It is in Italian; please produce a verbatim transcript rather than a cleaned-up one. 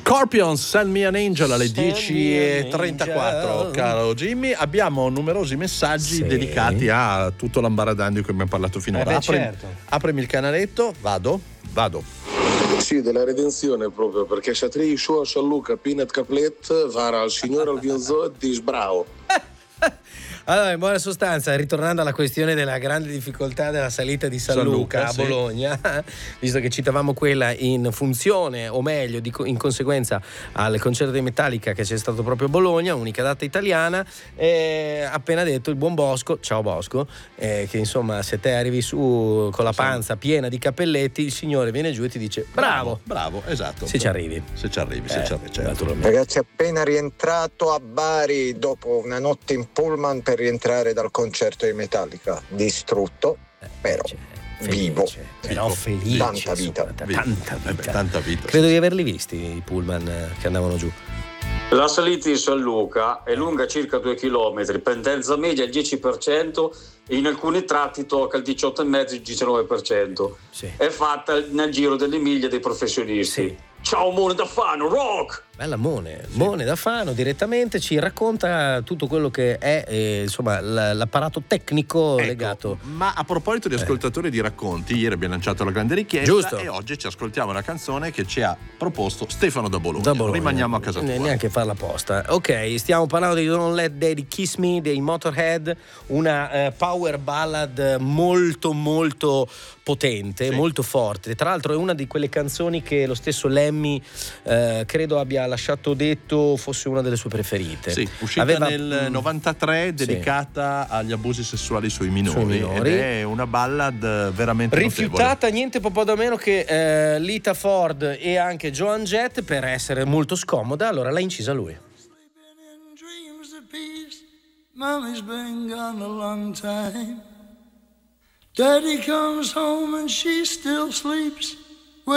Scorpions, Send Me an Angel alle dieci e trentaquattro, caro Jimmy. Abbiamo numerosi messaggi sì. dedicati a tutto l'ambaradan di cui abbiamo parlato finora. Eh beh, Apri, certo. Aprimi il canaletto, vado, vado. Sì, della redenzione proprio, perché se tre show a Scialluca, Peanut Caplet, vara al signore al Vinzò e dice bravo. Allora, in buona sostanza, ritornando alla questione della grande difficoltà della salita di San, San Luca, Luca a Bologna, sì. visto che citavamo quella in funzione, o meglio, di, in conseguenza al concerto di Metallica che c'è stato proprio a Bologna, unica data italiana, eh, appena detto il buon Bosco, ciao Bosco, eh, che insomma se te arrivi su con la panza piena di cappelletti, il signore viene giù e ti dice bravo, bravo, bravo esatto. Se ci arrivi. Se ci arrivi, eh, se ci arrivi, certo. Ragazzi, appena rientrato a Bari dopo una notte in pullman per rientrare dal concerto di Metallica, distrutto, però felice, vivo, però felice, tanta vita, tanta vita. Eh beh, tanta vita. Credo di averli visti i pullman che andavano giù. La salita di San Luca è lunga circa due chilometri, pendenza media il dieci per cento, in alcuni tratti tocca il diciotto virgola cinque diciannove per cento. Sì. È fatta nel giro delle miglia dei professionisti. Sì. Ciao Mone da Fano, rock! Bella Mone, sì. Mone da Fano direttamente ci racconta tutto quello che è eh, insomma l- l'apparato tecnico ecco, legato. Ma a proposito di ascoltatori eh. di racconti, ieri abbiamo lanciato la grande richiesta. Giusto. E oggi ci ascoltiamo una canzone che ci ha proposto Stefano da Bologna. Da Bologna. Rimaniamo a casa tua. Neanche farla apposta. Ok, stiamo parlando di Don't Let Daddy Kiss Me dei Motorhead, una eh, power ballad molto molto potente, sì. molto forte. Tra l'altro è una di quelle canzoni che lo stesso Lemmy eh, credo abbia lasciato detto fosse una delle sue preferite. Sì, uscita Aveva, nel novantatré, dedicata sì. agli abusi sessuali sui minori, sui minori. Ed è una ballad veramente rifiutata notevole. Niente po' da meno che eh, Lita Ford e anche Joan Jett per essere molto scomoda, allora l'ha incisa lui. Mommy's been gone a long time. Daddy comes home and she still sleeps